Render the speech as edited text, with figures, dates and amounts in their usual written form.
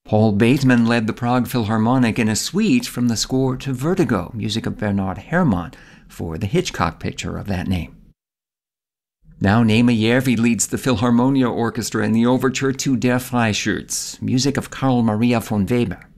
Paul Bateman led the Prague Philharmonic in a suite from the score to Vertigo, music of Bernard Herrmann, for the Hitchcock picture of that name. Now Naima Järvi leads the Philharmonia Orchestra in the overture to Der Freischütz, music of Carl Maria von Weber.